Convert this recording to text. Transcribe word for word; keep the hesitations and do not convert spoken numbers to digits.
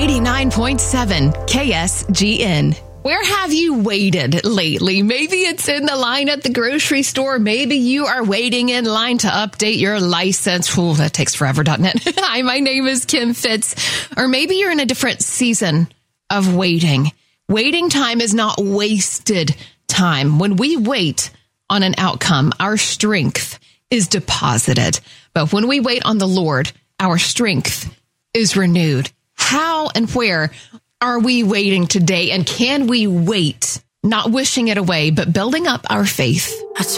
eighty-nine point seven K S G N. Where have you waited lately? Maybe it's in the line at the grocery store. Maybe you are waiting in line to update your license. Ooh, that takes forever, doesn't it? Hi, my name is Kim Fitz. Or maybe you're in a different season of waiting. Waiting time is not wasted time. When we wait on an outcome, our strength is deposited. But when we wait on the Lord, our strength is renewed. How and where are we waiting today? And can we wait, not wishing it away, but building up our faith?